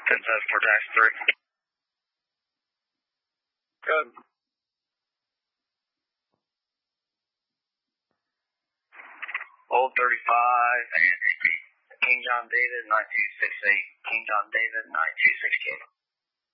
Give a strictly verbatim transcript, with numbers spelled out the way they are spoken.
ten seven for taxi three. Good. Old thirty-five and King John David nine two six eight. King John David nine two six eight.